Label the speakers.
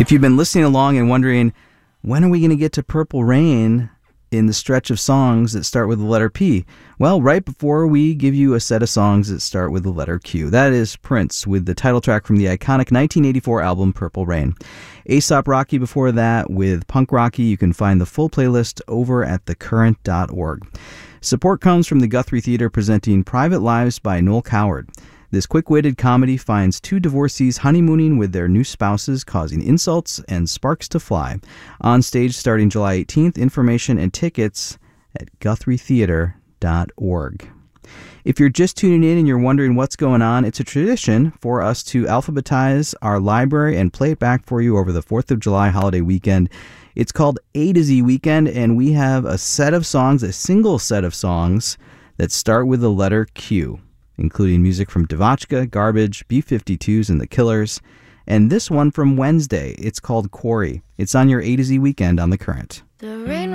Speaker 1: If you've been listening along and wondering, when are we going to get to Purple Rain in the stretch of songs that start with the letter P? Well, right before we give you a set of songs that start with the letter Q. That is Prince with the title track from the iconic 1984 album Purple Rain. A$AP Rocky before that with Punk Rocky. You can find the full playlist over at thecurrent.org. Support comes from the Guthrie Theater presenting Private Lives by Noel Coward. This quick-witted comedy finds two divorcees honeymooning with their new spouses, causing insults and sparks to fly. On stage starting July 18th, information and tickets at GuthrieTheater.org. If you're just tuning in and you're wondering what's going on, it's a tradition for us to alphabetize our library and play it back for you over the 4th of July holiday weekend. It's called A to Z Weekend, and we have a set of songs, a single set of songs that start with the letter Q, including music from Devotchka, Garbage, B-52s, and The Killers, and this one from Wednesday. It's called Quarry. It's on your A to Z Weekend on The Current.
Speaker 2: The rain